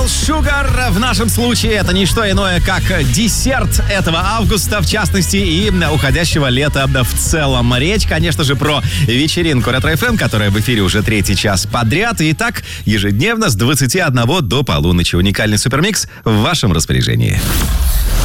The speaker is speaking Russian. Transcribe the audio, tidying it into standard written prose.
Sugar в нашем случае это не что иное, как десерт этого августа, в частности, и уходящего лета в целом. Речь, конечно же, про вечеринку Ретро-ФМ, которая в эфире уже 3-й час подряд. И так, ежедневно с 21 до полуночи. Уникальный супермикс в вашем распоряжении.